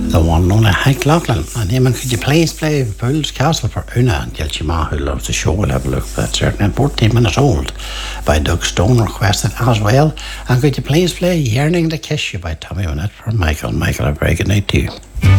The one known as Hank Laughlin. And him, and could you please play Bull's Castle for Una and Gilchima, who loves the show? We'll have a look for that, certainly. 14 minutes old by Doug Stone, requested as well. And could you please play Yearning to Kiss You by Tommy Wynette for Michael? Michael, a very good night to you.